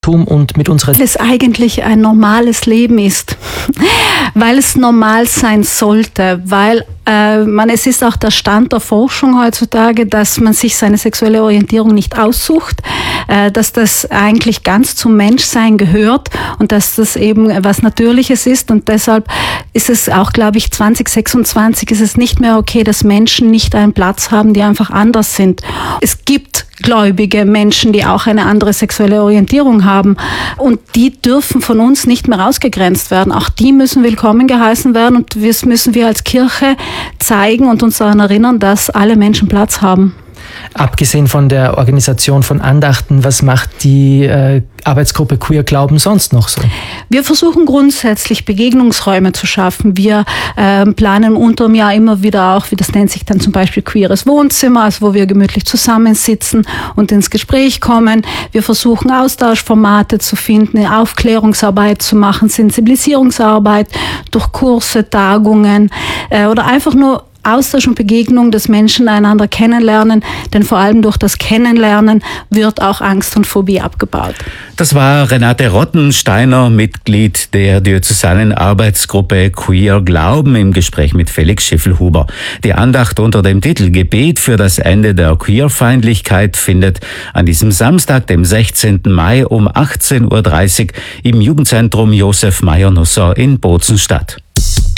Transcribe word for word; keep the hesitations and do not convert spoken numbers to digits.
Queertum und mit unserer... Weil es eigentlich ein normales Leben ist, weil es normal sein sollte, weil äh, man, es ist auch der Stand der Forschung heutzutage, dass man sich seine sexuelle Orientierung nicht aussucht, äh, dass das eigentlich ganz zum Menschsein gehört und dass das eben was Natürliches ist, und deshalb ist es auch, glaube ich, zwanzig sechsundzwanzig ist es nicht mehr okay, dass Menschen nicht einen Platz haben, die einfach anders sind. Es gibt gläubige Menschen, die auch eine andere sexuelle Orientierung haben, und die dürfen von uns nicht mehr ausgegrenzt werden. Auch die müssen willkommen geheißen werden, und das müssen wir als Kirche zeigen und uns daran erinnern, dass alle Menschen Platz haben. Abgesehen von der Organisation von Andachten, was macht die äh, Arbeitsgruppe Queer Glauben sonst noch so? Wir versuchen grundsätzlich Begegnungsräume zu schaffen. Wir äh, planen unter dem Jahr immer wieder auch, wie das nennt sich dann zum Beispiel queeres Wohnzimmer, also wo wir gemütlich zusammensitzen und ins Gespräch kommen. Wir versuchen Austauschformate zu finden, Aufklärungsarbeit zu machen, Sensibilisierungsarbeit durch Kurse, Tagungen äh, oder einfach nur Austausch und Begegnung, dass Menschen einander kennenlernen, denn vor allem durch das Kennenlernen wird auch Angst und Phobie abgebaut. Das war Renate Rottensteiner, Mitglied der diözesanen Arbeitsgruppe Queer Glauben, im Gespräch mit Felix Schiffelhuber. Die Andacht unter dem Titel Gebet für das Ende der Queerfeindlichkeit findet an diesem Samstag, dem sechzehnten Mai um achtzehn Uhr dreißig im Jugendzentrum Josef Mayer-Nusser in Bozen statt.